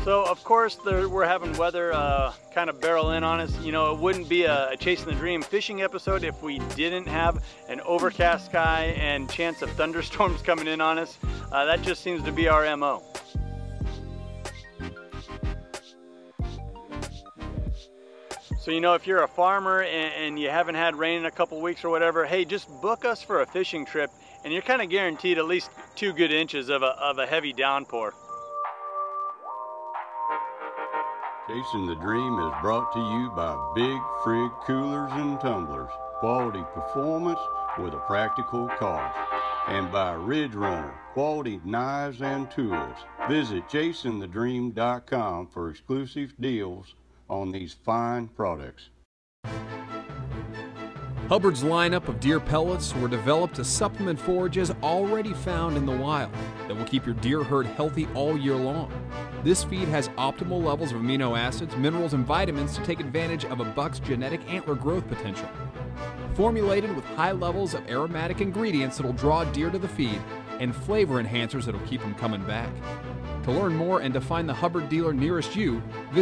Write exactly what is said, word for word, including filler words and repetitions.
So of course there, we're having weather uh, kind of barrel in on us. You know, it wouldn't be a, a Chasing the Dream fishing episode if we didn't have an overcast sky and chance of thunderstorms coming in on us. Uh, that just seems to be our M O. So, you know, if you're a farmer and, and you haven't had rain in a couple weeks or whatever, hey, just book us for a fishing trip and you're kind of guaranteed at least two good inches of a, of a heavy downpour. Chasing the Dream is brought to you by Big Frig Coolers and Tumblers, quality performance with a practical cost, and by Ridge Runner, quality knives and tools. Visit chasing the dream dot com for exclusive deals on these fine products. Hubbard's lineup of deer pellets were developed to supplement forages already found in the wild that will keep your deer herd healthy all year long. This feed has optimal levels of amino acids, minerals, and vitamins to take advantage of a buck's genetic antler growth potential. Formulated with high levels of aromatic ingredients that'll draw deer to the feed and flavor enhancers that'll keep them coming back. To learn more and to find the Hubbard dealer nearest you, visit